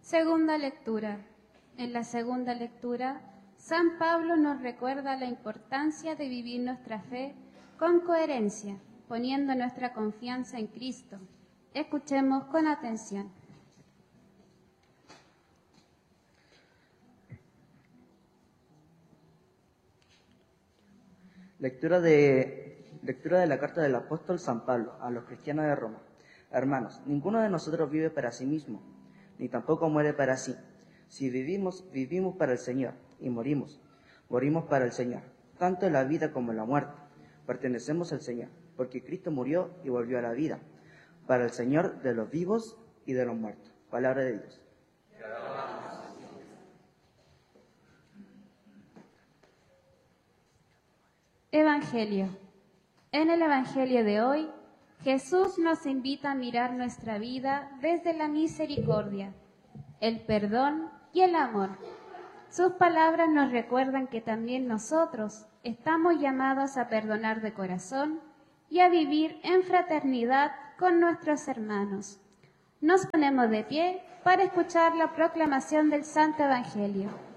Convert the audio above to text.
Segunda lectura. En la segunda lectura, San Pablo nos recuerda la importancia de vivir nuestra fe con coherencia, poniendo nuestra confianza en Cristo. Escuchemos con atención. Lectura de la carta del apóstol San Pablo a los cristianos de Roma. Hermanos, ninguno de nosotros vive para sí mismo, ni tampoco muere para sí. Si vivimos, vivimos para el Señor, y morimos para el Señor. Tanto la vida como la muerte pertenecemos al Señor, porque Cristo murió y volvió a la vida, para el Señor de los vivos y de los muertos. Palabra de Dios. Evangelio. En el Evangelio de hoy, Jesús nos invita a mirar nuestra vida desde la misericordia, el perdón y el amor. Sus palabras nos recuerdan que también nosotros estamos llamados a perdonar de corazón y a vivir en fraternidad con nuestros hermanos. Nos ponemos de pie para escuchar la proclamación del Santo Evangelio.